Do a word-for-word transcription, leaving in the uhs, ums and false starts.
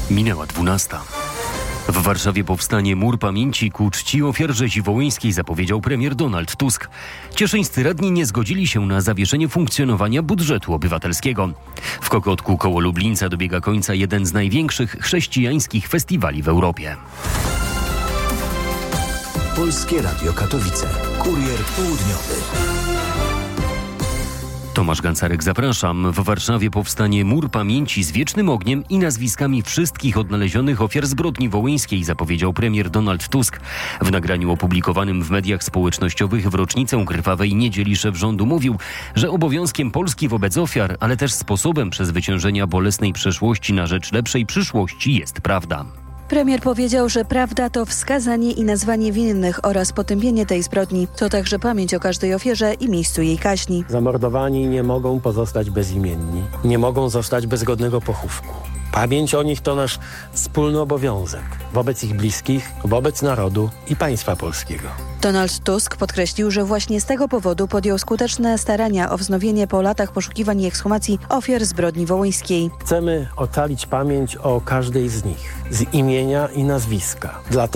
Minęła dwunasta. W Warszawie powstanie Mur Pamięci ku czci ofiar rzezi wołyńskiej, zapowiedział premier Donald Tusk. Cieszyńscy radni nie zgodzili się na zawieszenie funkcjonowania budżetu obywatelskiego. W Kokotku koło Lublińca dobiega końca jeden z największych chrześcijańskich festiwali w Europie. Polskie Radio Katowice. Kurier południowy. Tomasz Gancarek, zapraszam. W Warszawie powstanie Mur Pamięci z wiecznym ogniem i nazwiskami wszystkich odnalezionych ofiar zbrodni wołyńskiej, zapowiedział premier Donald Tusk. W nagraniu opublikowanym w mediach społecznościowych w rocznicę krwawej niedzieli szef rządu mówił, że obowiązkiem Polski wobec ofiar, ale też sposobem przezwyciężenia bolesnej przeszłości na rzecz lepszej przyszłości jest prawda. Premier powiedział, że prawda to wskazanie i nazwanie winnych oraz potępienie tej zbrodni. To także pamięć o każdej ofierze i miejscu jej kaźni. Zamordowani nie mogą pozostać bezimienni, nie mogą zostać bez godnego pochówku. Pamięć o nich to nasz wspólny obowiązek wobec ich bliskich, wobec narodu i państwa polskiego. Donald Tusk podkreślił, że właśnie z tego powodu podjął skuteczne starania o wznowienie po latach poszukiwań i ekshumacji ofiar zbrodni wołyńskiej. Chcemy ocalić pamięć o każdej z nich, z imienia i nazwiska. Dlatego